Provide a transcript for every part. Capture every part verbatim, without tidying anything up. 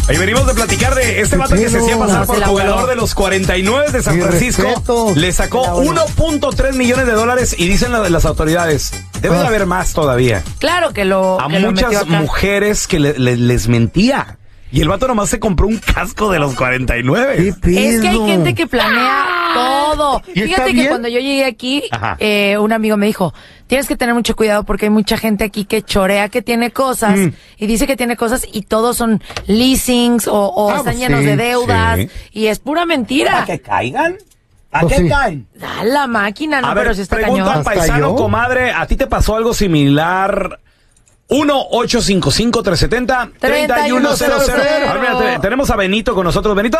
Ahí venimos de platicar de este vato que se hacía pasar por jugador de los cuarenta y nueve de San Francisco. Respeto. Le sacó uno punto tres millones de dólares y dicen las, las autoridades, debe de haber más todavía. Claro que lo A que muchas lo mujeres que le, le, les mentía. Y el vato nomás se compró un casco de los cuarenta y nueve. Es que hay gente que planea todo. Fíjate que cuando yo llegué aquí, eh, un amigo me dijo, tienes que tener mucho cuidado porque hay mucha gente aquí que chorea que tiene cosas mm. y dice que tiene cosas y todos son leasings o, o ah, están pues llenos sí, de deudas sí. y es pura mentira. ¿Para que caigan? ¿A pues qué sí. caen? A la máquina, no, a pero ver, si está pregunta cañón. al paisano, comadre, ¿a ti te pasó algo similar? uno ocho cinco cinco, tres siete cero, tres uno cero cero. Tenemos a Benito con nosotros. ¡Benito!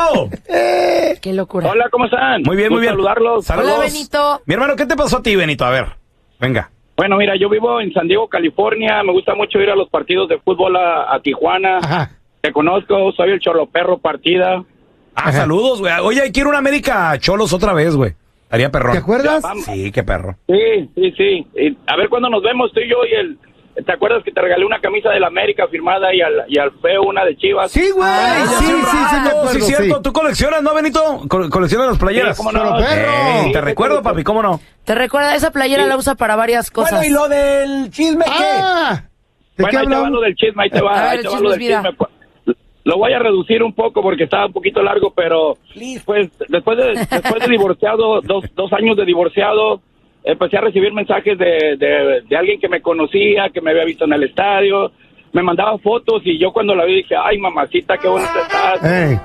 ¡Qué locura! Hola, ¿cómo están? Muy bien, muy bien. Saludarlos. Saludos. Hola, Benito. Mi hermano, ¿qué te pasó a ti, Benito? A ver, venga. Bueno, mira, yo vivo en San Diego, California. Me gusta mucho ir a los partidos de fútbol a, a Tijuana. Ajá. Te conozco, soy el Choloperro Partida. Ah, Ajá. Saludos, güey. Oye, quiero una América Cholos otra vez, güey. Haría perrón. ¿Te acuerdas? Sí, qué perro. Sí, sí, sí. Y a ver cuándo nos vemos tú y yo y el... ¿Te acuerdas que te regalé una camisa de la América firmada y al, y al feo una de Chivas? Sí, güey. Ah, sí, sí, sí, sí, me acuerdo, sí, cierto. Sí. ¿Tú coleccionas, no, Benito? Co- ¿Coleccionas las playeras? Sí, cómo no. Ey, Sí, te sí, recuerdo, sí, papi, ¿cómo no? Te recuerda, esa playera sí. la usa para varias cosas. Bueno, ¿y lo del chisme qué? Ah, ¿de bueno, qué ahí te va lo del chisme, ahí te va, ver, ahí te va chisme lo del vida. chisme. Lo voy a reducir un poco porque estaba un poquito largo, pero pues después de después de divorciado, dos, dos años de divorciado, empecé a recibir mensajes de, de, de alguien que me conocía, que me había visto en el estadio, me mandaba fotos y yo cuando la vi dije, ay mamacita, qué bonita estás, hey.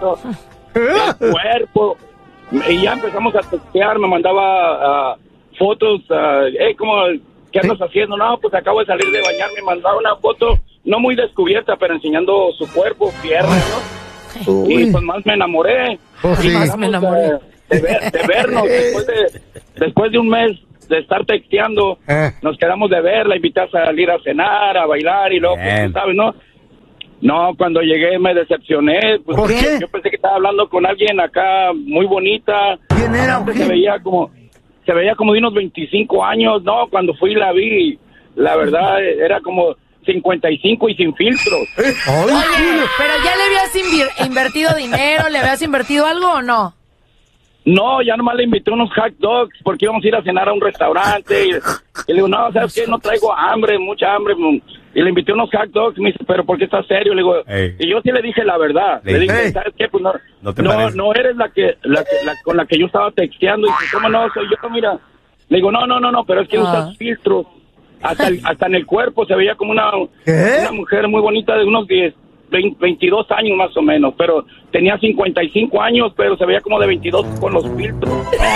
El cuerpo, y ya empezamos a textear, me mandaba uh, fotos, uh, hey, ¿cómo, qué andas haciendo? No, pues acabo de salir de bañar, me mandaba una foto, no muy descubierta, pero enseñando su cuerpo, piernas, ¿no? Uy. Y pues más me enamoré, oh, sí. más me enamoré. De, de, ver, de vernos, después de, después de un mes de estar texteando, eh. nos quedamos de ver, la invité a salir a cenar, a bailar y luego, pues, ¿sabes, no? No, cuando llegué me decepcioné, pues ¿por qué? Yo pensé que estaba hablando con alguien acá muy bonita. ¿Quién era? Se veía como, se veía como de unos veinticinco años, no, cuando fui y la vi, la verdad era como cincuenta y cinco y sin filtros. Oye, pero ya le habías invir- invertido dinero, ¿le habías invertido algo o no? No, ya nomás le invité unos hot dogs porque íbamos a ir a cenar a un restaurante y, y le digo, no, ¿sabes qué? No traigo hambre, mucha hambre. Y le invité unos hot dogs y me dice, ¿pero por qué estás serio? Le digo, hey. Y yo sí le dije la verdad. Le, le dije, hey. ¿Sabes qué? Pues no, no, no, no eres la que, la que la, con la que yo estaba texteando. Y dice, ¿cómo no? Soy yo, mira. Le digo, no, no, no, no, pero es que ah. usas filtros. Hasta, el, hasta en el cuerpo se veía como una, una mujer muy bonita de unos diez, veinte, veintidós años más o menos, pero tenía cincuenta y cinco años, pero se veía como de veintidós con los filtros.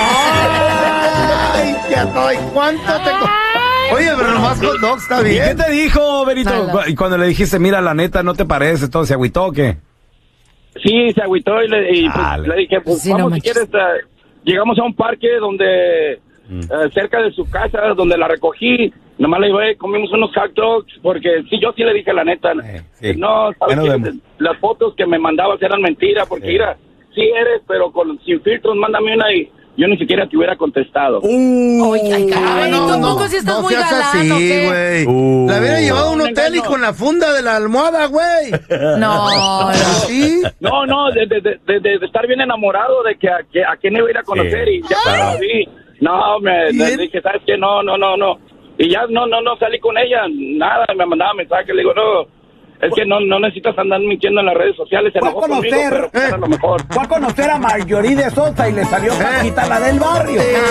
¡Ay, ya estoy! ¿Cuánto te... Co- Oye, pero nomás hot dogs está bien. ¿Y qué te dijo, Benito? Y cuando le dijiste, mira, la neta, ¿no te parece? ¿Todo se agüitó o qué? Sí, se agüitó y le, y pues, le dije, pues sí, vamos, no si quieres, uh, llegamos a un parque donde, mm. uh, cerca de su casa, donde la recogí. Nomás le llevé, comimos unos hot dogs, porque sí, yo sí le dije la neta. Eh, sí. No, sabes que las fotos que me mandabas eran mentiras, porque sí. mira, sí eres, pero con sin filtros, mándame una y yo ni siquiera te hubiera contestado. Uh, Oye, ay, caray, no, tú poco si estás no muy galán, así, güey. Uh, la hubiera llevado a un hotel y con la funda de la almohada, güey. No, no. ¿Sí? No, no, de, de, de, de, de estar bien enamorado de que a, que, a quién iba a ir a conocer sí. y ya cuando la vi, no, me le dije, ¿sabes qué? No, no, no, no. Y ya no, no, no salí con ella, nada, me mandaba mensajes, le digo, no, es que no, no necesitas andar mintiendo en las redes sociales, se enojó conmigo, pero eh. era lo mejor. Fue a conocer a Marjorie de Sosa y le salió Paquita, la del barrio.